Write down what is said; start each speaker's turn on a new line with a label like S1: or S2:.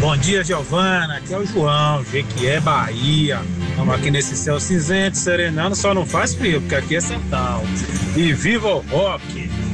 S1: Bom dia, Giovana. Aqui é o João, Jequié, Bahia. Estamos aqui nesse céu cinzento, serenando, só não faz frio, porque aqui é Sertão. E viva o rock!